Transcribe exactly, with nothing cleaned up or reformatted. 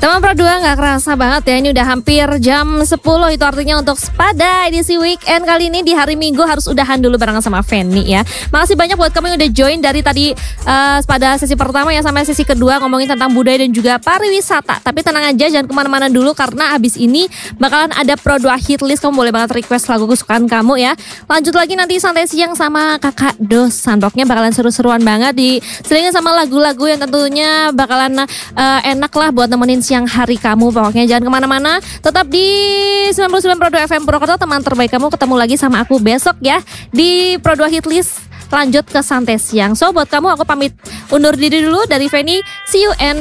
Teman Pro dua nggak kerasa banget ya, ini udah hampir jam sepuluh, itu artinya untuk Spada edisi weekend kali ini di hari Minggu harus udahan dulu barengan sama Feni ya. Makasih banyak buat kamu yang udah join dari tadi uh, Spada sesi pertama ya sampai sesi kedua ngomongin tentang budaya dan juga pariwisata. Tapi tenang aja, jangan kemana-mana dulu karena abis ini bakalan ada Pro dua hit list, kamu boleh banget request lagu kesukaan kamu ya. Lanjut lagi nanti santai siang sama Kakak Dos, sandoknya bakalan seru-seruan banget di seringin sama lagu-lagu yang tentunya bakalan uh, enak lah buat nemenin siang hari kamu. Pokoknya jangan kemana-mana, tetap di sembilan puluh sembilan Pro dua F M Purwokerto, teman terbaik kamu. Ketemu lagi sama aku besok ya di Pro dua Hit List, lanjut ke santai siang. So buat kamu aku pamit undur diri dulu dari Feni, see you and